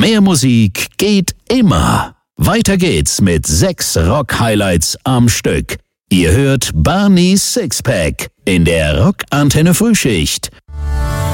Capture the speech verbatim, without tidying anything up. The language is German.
Mehr Musik geht immer. Weiter geht's mit sechs Rock-Highlights am Stück. Ihr hört Barney's Sixpack in der Rock-Antenne Frühschicht